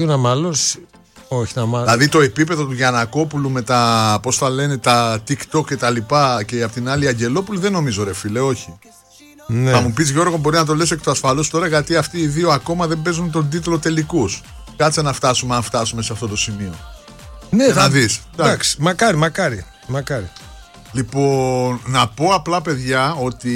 να μάλλος. Όχι, να μάλλον. Δηλαδή το επίπεδο του Γιαννακόπουλου με τα, πώς θα λένε, τα TikTok και τα λοιπά, και απ' την άλλη Αγγελόπουλου, δεν νομίζω, ρε φίλε, όχι. Ναι. Θα μου πεις, Γιώργο, μπορεί να το λες εκ του ασφαλούς τώρα, γιατί αυτοί οι δύο ακόμα δεν παίζουν τον τίτλο τελικούς. Κάτσε να φτάσουμε, αν φτάσουμε σε αυτό το σημείο. Ναι, θα δεις. Εντάξει, μακάρι. Λοιπόν, να πω απλά, παιδιά, ότι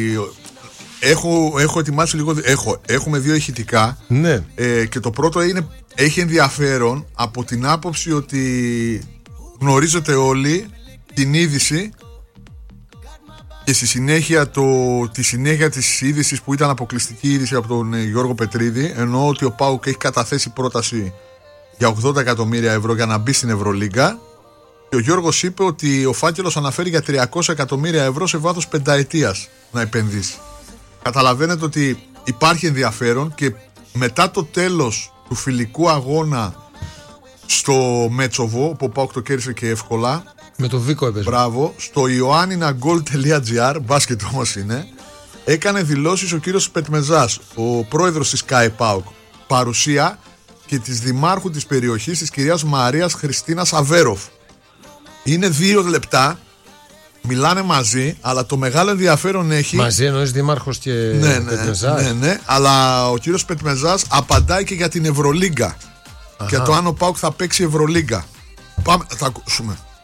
έχω ετοιμάσει λίγο. Έχουμε δύο ηχητικά. Ναι. Και το πρώτο έχει ενδιαφέρον από την άποψη ότι γνωρίζετε όλοι την είδηση και στη συνέχεια τη συνέχεια της είδησης που ήταν αποκλειστική είδηση από τον Γιώργο Πετρίδη, εννοώ ότι ο ΠΑΟΚ έχει καταθέσει πρόταση για 80 εκατομμύρια ευρώ για να μπει στην Ευρωλίγκα, και ο Γιώργος είπε ότι ο φάκελος αναφέρει για 300 εκατομμύρια ευρώ σε βάθος πενταετίας να επενδύσει. Καταλαβαίνετε ότι υπάρχει ενδιαφέρον, και μετά το τέλος του φιλικού αγώνα στο Μέτσοβο, που ο ΠΑΟΚ το κέρδισε και εύκολα, με το Βίκο έπαιζε. Μπράβο, στο ioanninagold.gr, μπάσκετ όμως είναι, έκανε δηλώσεις ο κύριος Πετμεζάς, ο πρόεδρος της ΚΑΕ ΠΑΟΚ, παρουσία και της δημάρχου της περιοχής, της κυρίας Μαρίας Χριστίνας Αβέροφ. Είναι 2 λεπτά, μιλάνε μαζί, αλλά το μεγάλο ενδιαφέρον έχει. Μαζί εννοείς δήμαρχος και Πετμεζάς. Ναι, αλλά ο κύριος Πετμεζάς απαντάει και για την Ευρωλίγκα. Για το αν ο ΠΑΟΚ θα παίξει Ευρωλίγκα. Πάμε, θα ακούσουμε.